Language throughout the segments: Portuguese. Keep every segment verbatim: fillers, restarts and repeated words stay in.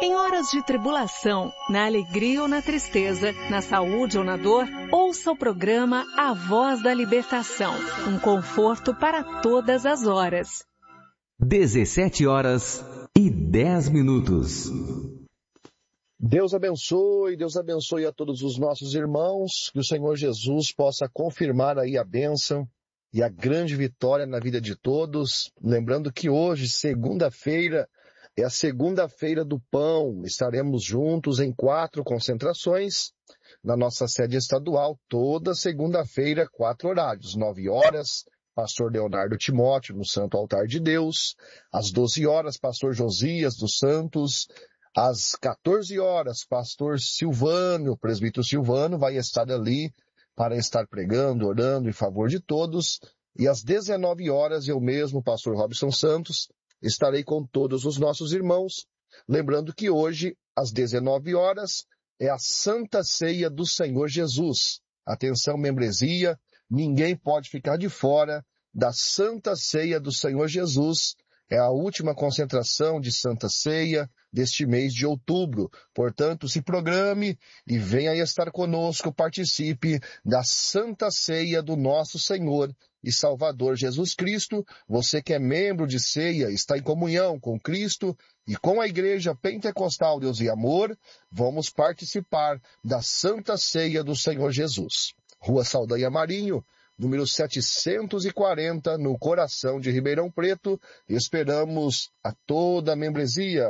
Em horas de tribulação, na alegria ou na tristeza, na saúde ou na dor, ouça o programa A Voz da Libertação, um conforto para todas as horas. dezessete horas e dez minutos. Deus abençoe, Deus abençoe a todos os nossos irmãos, que o Senhor Jesus possa confirmar aí a bênção e a grande vitória na vida de todos. Lembrando que hoje, segunda-feira, é a segunda-feira do pão. Estaremos juntos em quatro concentrações na nossa sede estadual, toda segunda-feira, quatro horários, nove horas, pastor Leonardo Timóteo no Santo Altar de Deus, às doze horas, pastor Josias dos Santos, às quatorze horas, pastor Silvano, o presbítero Silvano, vai estar ali para estar pregando, orando em favor de todos, e às dezenove horas, eu mesmo, pastor Robson Santos, estarei com todos os nossos irmãos, lembrando que hoje, às dezenove horas, é a Santa Ceia do Senhor Jesus. Atenção, membresia, ninguém pode ficar de fora da Santa Ceia do Senhor Jesus. É a última concentração de Santa Ceia deste mês de outubro. Portanto, se programe e venha estar conosco, participe da Santa Ceia do nosso Senhor e Salvador Jesus Cristo. Você que é membro de ceia, está em comunhão com Cristo e com a Igreja Pentecostal Deus e Amor, vamos participar da Santa Ceia do Senhor Jesus. Rua Saldanha Marinho, número setecentos e quarenta, no coração de Ribeirão Preto. Esperamos a toda a membresia.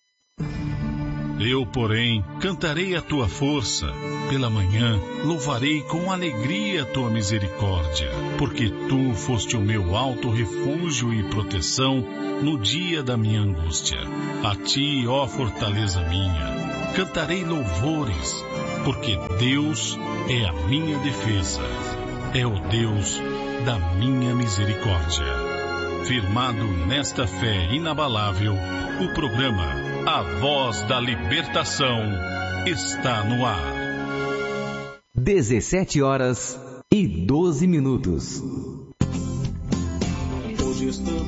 Eu, porém, cantarei a tua força. Pela manhã, louvarei com alegria a tua misericórdia, porque tu foste o meu alto refúgio e proteção no dia da minha angústia. A ti, ó fortaleza minha, cantarei louvores, porque Deus é a minha defesa. É o Deus da minha misericórdia. Firmado nesta fé inabalável, o programa A Voz da Libertação está no ar. dezessete horas e doze minutos.